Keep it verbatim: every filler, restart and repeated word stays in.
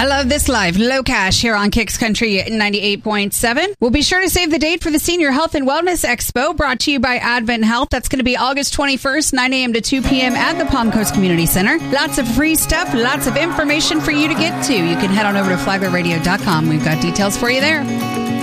I love this live. Low Cash here on Kicks Country ninety-eight point seven. We'll be sure to save the date for the Senior Health and Wellness Expo brought to you by Advent Health. That's going to be August twenty-first, nine a.m. to two p.m. at the Palm Coast Community Center. Lots of free stuff, lots of information for you to get to. You can head on over to flagler radio dot com. We've got details for you there.